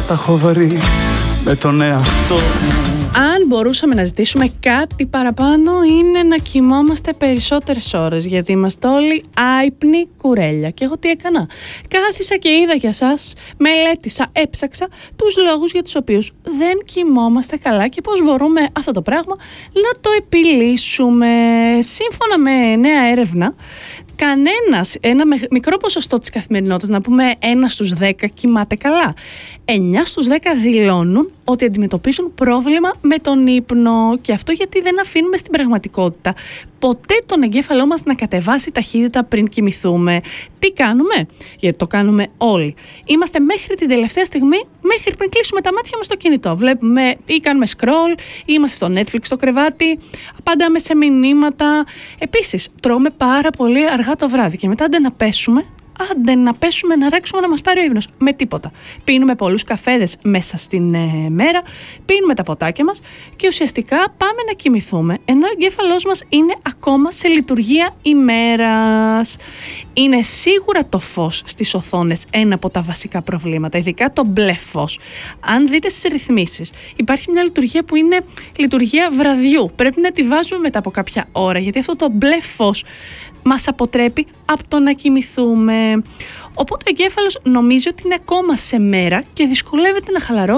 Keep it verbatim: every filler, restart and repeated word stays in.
τα έχω βρει με τον εαυτό μου. Αν μπορούσαμε να ζητήσουμε κάτι παραπάνω, είναι να κοιμόμαστε περισσότερες ώρες, γιατί είμαστε όλοι άυπνοι κουρέλια. Και εγώ τι έκανα? Κάθισα και είδα για σας, μελέτησα, έψαξα τους λόγους για τους οποίους δεν κοιμόμαστε καλά και πώς μπορούμε αυτό το πράγμα να το επιλύσουμε. Σύμφωνα με νέα έρευνα, κανένας, ένα μικρό ποσοστό της καθημερινότητας, να πούμε ένα στους δέκα, κοιμάται καλά. εννιά στους δέκα δηλώνουν ότι αντιμετωπίζουν πρόβλημα με τον ύπνο, και αυτό γιατί δεν αφήνουμε στην πραγματικότητα ποτέ τον εγκέφαλό μας να κατεβάσει ταχύτητα πριν κοιμηθούμε. Τι κάνουμε? Γιατί το κάνουμε όλοι. Είμαστε μέχρι την τελευταία στιγμή, μέχρι πριν κλείσουμε τα μάτια μας στο κινητό. Βλέπουμε ή κάνουμε scroll, ή είμαστε στο Netflix στο κρεβάτι, απαντάμε σε μηνύματα. Επίσης, τρώμε πάρα πολύ αργά το βράδυ και μετά άντε να πέσουμε, άντε να πέσουμε, να ρέξουμε, να μας πάρει ο ύπνος. Με τίποτα. Πίνουμε πολλούς καφέδες μέσα στην ε, μέρα, πίνουμε τα ποτάκια μας και ουσιαστικά πάμε να κοιμηθούμε, ενώ ο εγκέφαλός μας είναι ακόμα σε λειτουργία ημέρας. Είναι σίγουρα το φως στις οθόνες ένα από τα βασικά προβλήματα, ειδικά το μπλε φως. Αν δείτε στις ρυθμίσεις, υπάρχει μια λειτουργία που είναι λειτουργία βραδιού. Πρέπει να τη βάζουμε μετά από κάποια ώρα, γιατί αυτό το μπλε φως μας αποτρέπει από το να κοιμηθούμε. Οπότε ο εγκέφαλος νομίζει ότι είναι ακόμα σε μέρα και δυσκολεύεται να χαλαρώσει